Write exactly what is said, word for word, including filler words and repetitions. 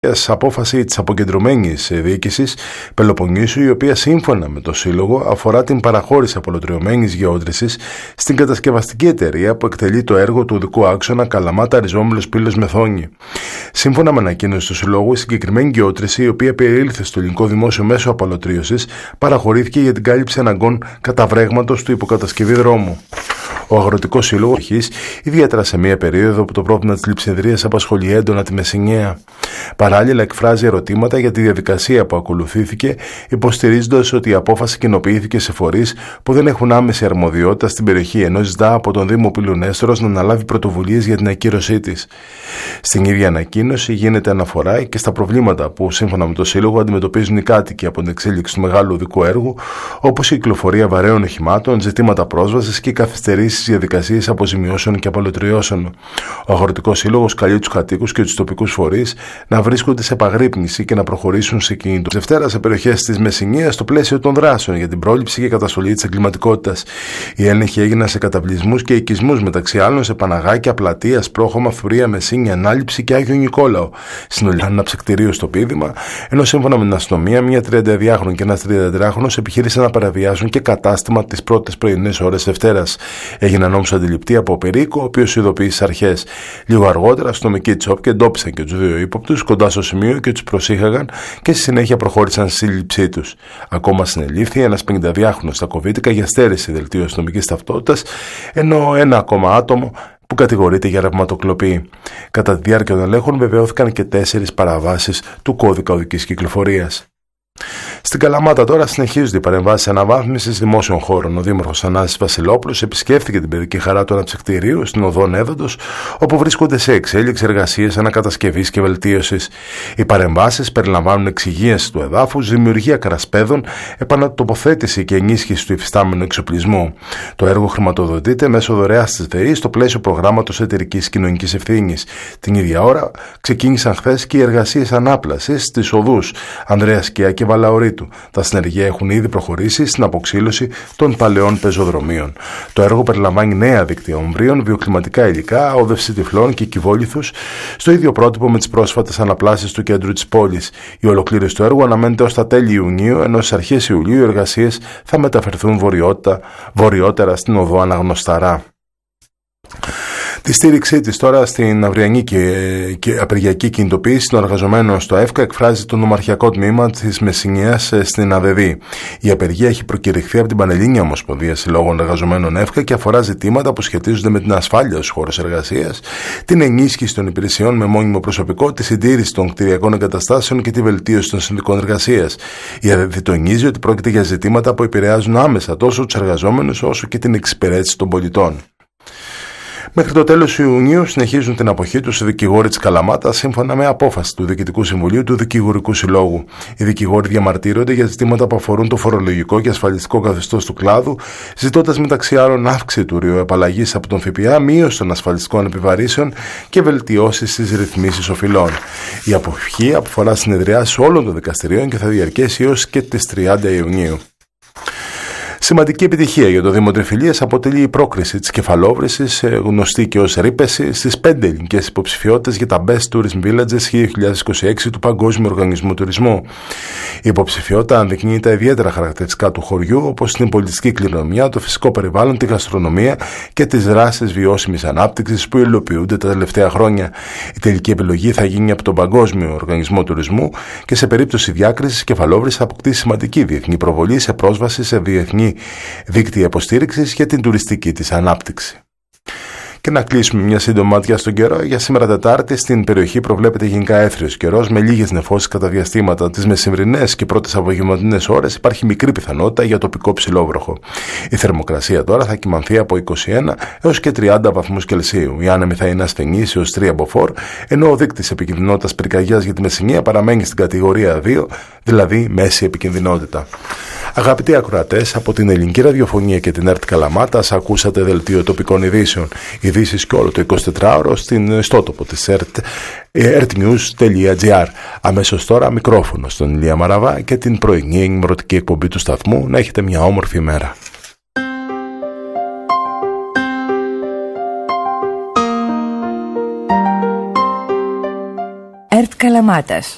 απόφαση της αποκεντρωμένης διοίκησης Πελοποννήσου, η οποία σύμφωνα με το Σύλλογο αφορά την παραχώρηση απολωτριωμένης γεώτρησης στην κατασκευαστική εταιρεία που εκτελεί το έργο του οδικού άξονα Καλαμάτα Ριζόμυλος Πύλος Μεθόνη. Σύμφωνα με ανακοίνωση του Συλλόγου, η συγκεκριμένη γεώτρηση, η οποία περιήλθε στο ελληνικό δημόσιο μέσο απολωτρίωσης, παραχωρήθηκε για την κάλυψη αναγκών καταβρέγματος του υποκατασκευή δρόμου. Ο Αγροτικός Σύλλογος αρχής, ιδιαίτερα σε μια περίοδο που το πρόβλημα της λειψιδρίας απασχολεί έντονα τη Μεσσηνιαία. Παράλληλα, εκφράζει ερωτήματα για τη διαδικασία που ακολουθήθηκε, υποστηρίζοντας ότι η απόφαση κοινοποιήθηκε σε φορείς που δεν έχουν άμεση αρμοδιότητα στην περιοχή, ενώ ζητά από τον Δήμο Πυλουνέστρος να αναλάβει πρωτοβουλίες για την ακύρωσή της. Στην ίδια ανακοίνωση γίνεται αναφορά και στα προβλήματα που, σύμφωνα με το Σύλλογο, αντιμετωπίζουν οι κάτοικοι από την εξέλιξη του μεγάλου οδικού έργου, όπως η κυκλοφορία βαρέων οχημάτων, ζητήματα πρόσβασης και καθυστερήσεις διαδικασίες αποζημιώσεων και απολωτριώσεων. Ο Αγροτικός Σύλλογος καλεί τους κατοίκους και τους τοπικούς φορείς να βρίσκονται σε επαγρύπνηση και να προχωρήσουν σε κίνητο. Δευτέρα, σε περιοχές της Μεσσηνίας, στο πλαίσιο των δράσεων για την πρόληψη και καταστολή της εγκληματικότητας. Οι έλεγχοι έγιναν σε καταβλισμούς και οικισμούς, μεταξύ άλλων σε Παναγάκια, Πλατεία, Πρόχωμα, Φθουρία, Μεσσήνια, Ανάληψη και Άγιο Νικόλαο. Συνολικά ένα ψυκτηρίο στο Πίδημα, ενώ σύμφωνα με την αστυνομία, μια τριανταετράχρονη και ένας τριαντατετράχρονος επιχείρησαν να παραβιάσουν και κατάστημα τις πρώτες πρωινές ώρες Δευτέρας. Έγιναν όμως αντιληπτοί από ο Περίκο, ο οποίος ειδοποίησε τις αρχές. Λίγο αργότερα, αστυνομικοί τσόπ και εντόπισαν και τους δύο ύποπτους κοντά στο σημείο και τους προσήχαγαν και στη συνέχεια προχώρησαν στη σύλληψή τους. Ακόμα συνελήφθη ένας πενηνταδυάχρονος στα Κοβίτικα για στέρηση δελτίου αστυνομικής ταυτότητας, ενώ ένα ακόμα άτομο που κατηγορείται για ρευματοκλοπή. Κατά τη διάρκεια των ελέγχων βεβαιώθηκαν και τέσσερις παραβάσεις του κώδικα οδικής κυκλοφορίας. Στην Καλαμάτα τώρα συνεχίζονται οι παρεμβάσεις αναβάθμισης δημόσιων χώρων. Ο Δήμαρχος Ανάσης Βασιλόπουλος επισκέφθηκε την παιδική χαρά του αναψυκτηρίου στην οδό Έδοντος, όπου βρίσκονται σε εξέλιξη εργασίες ανακατασκευής και βελτίωσης. Οι παρεμβάσεις περιλαμβάνουν εξυγίαση του εδάφους, δημιουργία καρασπέδων, επανατοποθέτηση και ενίσχυση του υφιστάμενου εξοπλισμού. Το έργο χρηματοδοτείται μέσω δωρεάς της ΔΕΗ στο πλαίσιο προγράμματος εταιρικής κοινωνικής ευθύνης. Την ίδια ώρα ξεκίνησαν χθες και οι εργασίες ανάπλασης στις οδούς Ανδρέα Σκιά και Βαλαωρίτου. Τα συνεργεία έχουν ήδη προχωρήσει στην αποξήλωση των παλαιών πεζοδρομίων. Το έργο περιλαμβάνει νέα δίκτυα ομβρίων, βιοκλιματικά υλικά, όδευση τυφλών και κυβόλιθους, στο ίδιο πρότυπο με τις πρόσφατες αναπλάσεις του κέντρου της πόλης. Η ολοκλήρωση του έργου αναμένεται ως τα τέλη Ιουνίου, ενώ στις αρχές Ιουλίου οι εργασίες θα μεταφερθούν βορειότερα στην οδό Αναγνωσταρά. Τη στήριξή της τώρα στην αυριανή και, και απεργιακή κινητοποίηση των εργαζομένων στο ΕΦΚΑ εκφράζει το νομαρχιακό τμήμα της Μεσσηνίας στην ΑΔΔ. Η απεργία έχει προκηρυχθεί από την Πανελλήνια Ομοσπονδία Συλλόγων Εργαζομένων ΕΦΚΑ και αφορά ζητήματα που σχετίζονται με την ασφάλεια στους χώρους εργασίας, την ενίσχυση των υπηρεσιών με μόνιμο προσωπικό, τη συντήρηση των κτηριακών εγκαταστάσεων και τη βελτίωση των συνδικών εργασίας. Η ΑΔΔ τονίζει ότι πρόκειται για ζητήματα που επηρεάζουν άμεσα τόσο τους εργαζόμενους όσο και την εξυπηρέτηση των πολιτών. Μέχρι το τέλος Ιουνίου συνεχίζουν την αποχή τους οι δικηγόροι της Καλαμάτα σύμφωνα με απόφαση του Διοικητικού Συμβουλίου του Δικηγορικού Συλλόγου. Οι δικηγόροι διαμαρτύρονται για ζητήματα που αφορούν το φορολογικό και ασφαλιστικό καθεστώς του κλάδου, ζητώντας μεταξύ άλλων αύξηση του ορίου απαλλαγής από τον ΦΠΑ, μείωση των ασφαλιστικών επιβαρύσεων και βελτιώσεις στις ρυθμίσεις οφειλών. Η αποχή αφορά συνεδριάσεις όλων των δικαστηρίων και θα διαρκέσει έως και τις τριάντα Ιουνίου. Σημαντική επιτυχία για το Δήμο Τριφυλίας αποτελεί η πρόκριση της κεφαλόβρησης, γνωστή και ως ρήπεση, στις πέντε ελληνικές υποψηφιότητες για τα Best Tourism Villages είκοσι είκοσι έξι του Παγκόσμιου Οργανισμού Τουρισμού. Η υποψηφιότητα αναδεικνύει τα ιδιαίτερα χαρακτηριστικά του χωριού, όπως την πολιτιστική κληρονομιά, το φυσικό περιβάλλον, τη γαστρονομία και τις δράσεις βιώσιμης ανάπτυξης που υλοποιούνται τα τελευταία χρόνια. Η τελική επιλογή θα γίνει από τον Παγκόσμιο Οργανισμό Τουρισμού και σε περίπτωση διάκρισης, η κεφαλόβρηση θα αποκτήσει σημαντική διεθνή προβολή σε πρόσβαση σε διεθνή δίκτυα υποστήριξης για την τουριστική της ανάπτυξη. Και να κλείσουμε μια σύντομη ματιά στον καιρό. Για σήμερα Τετάρτη στην περιοχή προβλέπεται γενικά έθριος καιρός με λίγες νεφώσεις κατά διαστήματα. Τις μεσημβρινές και πρώτες απογευματινές ώρες υπάρχει μικρή πιθανότητα για τοπικό ψηλόβροχο. Η θερμοκρασία τώρα θα κυμανθεί από είκοσι ένα έως και τριάντα βαθμούς Κελσίου. Η άνεμη θα είναι ασθενής έως τρία μποφόρ, ενώ ο δείκτης επικινδυνότητας πυρκαγιάς για τη Μεσσηνία παραμένει στην κατηγορία δύο, δηλαδή μέση επικινδυνότητα. Αγαπητοί ακροατές, από την Ελληνική Ραδιοφωνία και την ΕΡΤ Καλαμάτας ακούσατε δελτίο τοπικών ειδήσεων. Ειδήσεις και όλο το εικοσιτετράωρο στην ιστότοπο της ΕΡΤ, ερτnews τελεία gr. Αμέσως τώρα μικρόφωνο στον Ηλία Μαραβά και την πρωινή ενημερωτική εκπομπή του σταθμού. Να έχετε μια όμορφη μέρα. ΕΡΤ Καλαμάτας.